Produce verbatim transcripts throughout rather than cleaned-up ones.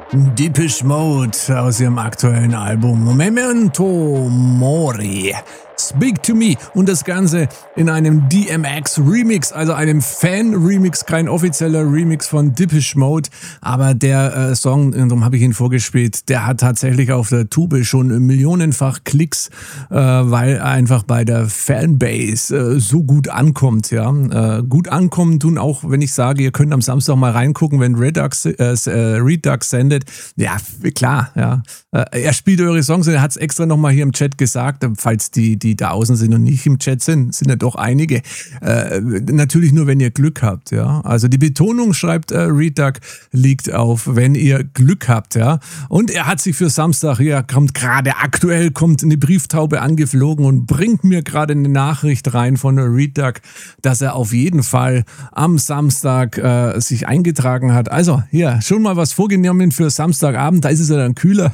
Depeche Mode aus ihrem aktuellen Album Memento Mori. Speak to Me und das Ganze in einem D M X Remix, also einem Fan-Remix, kein offizieller Remix von Depeche Mode, aber der äh, Song, darum habe ich ihn vorgespielt, der hat tatsächlich auf der Tube schon millionenfach Klicks, äh, weil er einfach bei der Fanbase äh, so gut ankommt, ja. Äh, gut ankommen tun auch, wenn ich sage, ihr könnt am Samstag mal reingucken, wenn Redux, äh, Redux sendet. Ja, klar, ja. Äh, er spielt eure Songs und er hat es extra nochmal hier im Chat gesagt, falls die, die da außen sind und nicht im Chat sind, sind ja doch einige. Äh, natürlich nur, wenn ihr Glück habt, ja. Also die Betonung, schreibt äh, Reduck, liegt auf, wenn ihr Glück habt, ja. Und er hat sich für Samstag, ja, kommt gerade aktuell, kommt eine Brieftaube angeflogen und bringt mir gerade eine Nachricht rein von Reduck, dass er auf jeden Fall am Samstag äh, sich eingetragen hat. Also, hier, schon mal was vorgenommen für Samstagabend, da ist es ja dann kühler.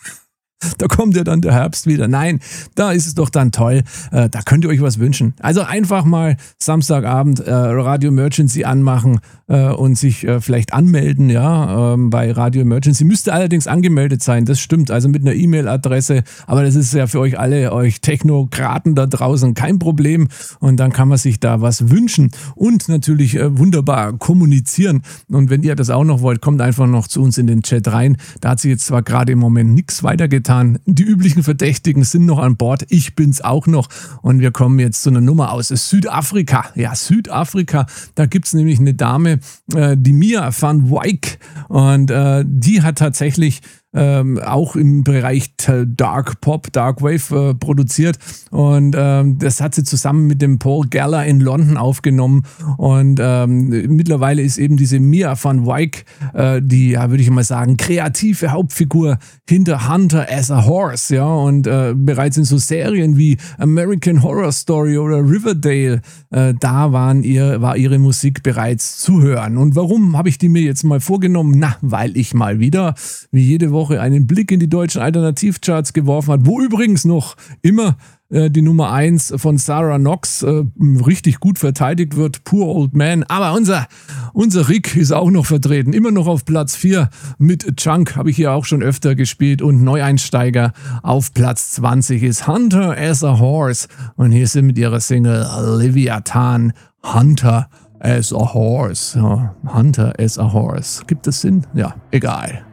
Da kommt ja dann der Herbst wieder. Nein, da ist es doch dann toll. Äh, da könnt ihr euch was wünschen. Also einfach mal Samstagabend äh, Radio Emergency anmachen äh, und sich äh, vielleicht anmelden, ja, ähm, bei Radio Emergency. Müsste allerdings angemeldet sein, das stimmt. Also mit einer E-Mail-Adresse. Aber das ist ja für euch alle, euch Technokraten da draußen, kein Problem. Und dann kann man sich da was wünschen und natürlich äh, wunderbar kommunizieren. Und wenn ihr das auch noch wollt, kommt einfach noch zu uns in den Chat rein. Da hat sich jetzt zwar gerade im Moment nichts weitergetan. Die üblichen Verdächtigen sind noch an Bord. Ich bin's auch noch. Und wir kommen jetzt zu einer Nummer aus Südafrika. Ja, Südafrika. Da gibt's nämlich eine Dame, äh, die Mia van Wyk. Und äh, die hat tatsächlich Ähm, auch im Bereich Dark Pop, Dark Wave äh, produziert und ähm, das hat sie zusammen mit dem Paul Geller in London aufgenommen und ähm, mittlerweile ist eben diese Mia van Wyk äh, die, ja, würde ich mal sagen, kreative Hauptfigur hinter Hunter as a Horse, ja, und äh, bereits in so Serien wie American Horror Story oder Riverdale, äh, da waren ihr, war ihre Musik bereits zu hören. Und warum habe ich die mir jetzt mal vorgenommen? Na, weil ich mal wieder, wie jede Woche, einen Blick in die deutschen Alternativcharts geworfen hat, wo übrigens noch immer äh, die Nummer eins von Sarah Knox äh, richtig gut verteidigt wird, Poor Old Man, aber unser, unser Rick ist auch noch vertreten, immer noch auf Platz vier mit Chunk, habe ich hier auch schon öfter gespielt, und Neueinsteiger auf Platz zwanzig ist Hunter as a Horse und hier sind mit ihrer Single Leviathan Hunter as a Horse. Ja, Hunter as a Horse. Gibt es Sinn? Ja, egal.